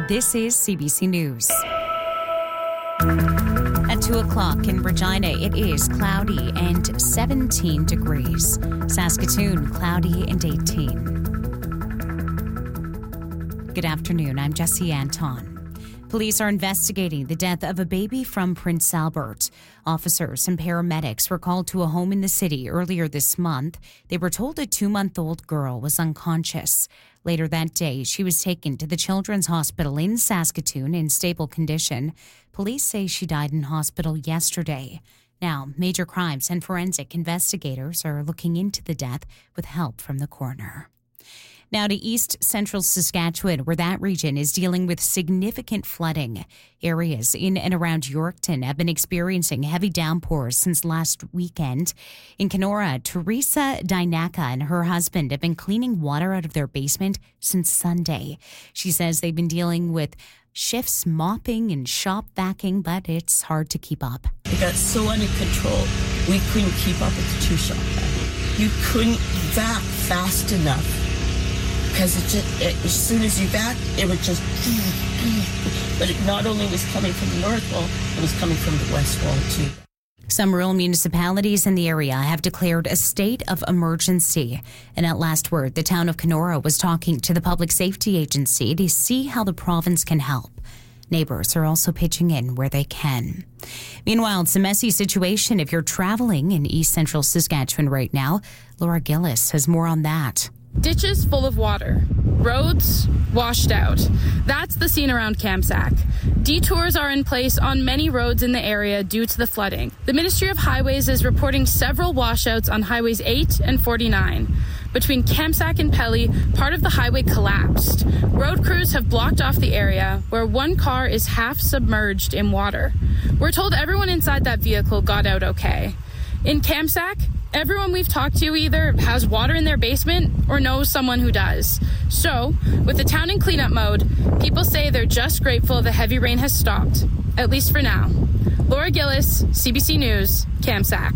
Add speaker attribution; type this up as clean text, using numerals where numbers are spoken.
Speaker 1: This is CBC News. At 2 o'clock in Regina, it is cloudy and 17 degrees. Saskatoon, cloudy and 18. Good afternoon, I'm Jessie Anton. Police are investigating the death of a baby from Prince Albert. Officers and paramedics were called to a home in the city earlier this month. They were told a 2-month-old girl was unconscious. Later that day, she was taken to the Children's Hospital in Saskatoon in stable condition. Police say she died in hospital yesterday. Now, major crimes and forensic investigators are looking into the death with help from the coroner. Now to East Central Saskatchewan, where that region is dealing with significant flooding. Areas in and around Yorkton have been experiencing heavy downpours since last weekend. In Kenora, Teresa Dynaka and her husband have been cleaning water out of their basement since Sunday. She says they've been dealing with shifts mopping and shop vacuuming, but it's hard to keep up.
Speaker 2: It got so under control, we couldn't keep up with the 2 shop vac. You couldn't vac fast enough. Because as soon as you vac, it would just... But it not only was coming from the north wall, it was coming from the west wall too.
Speaker 1: Some rural municipalities in the area have declared a state of emergency. And at last word, the town of Kenora was talking to the Public Safety Agency to see how the province can help. Neighbors are also pitching in where they can. Meanwhile, it's a messy situation if you're traveling in East Central Saskatchewan right now. Laura Gillis has more on that.
Speaker 3: Ditches full of water. Roads washed out. That's the scene around Kamsack. Detours are in place on many roads in the area due to the flooding. The Ministry of Highways is reporting several washouts on Highways 8 and 49. Between Kamsack and Pelly, part of the highway collapsed. Road crews have blocked off the area where one car is half submerged in water. We're told everyone inside that vehicle got out okay. In Kamsack, everyone we've talked to either has water in their basement or knows someone who does. So, with the town in cleanup mode, people say they're just grateful the heavy rain has stopped, at least for now. Laura Gillis, CBC News, Kamsack.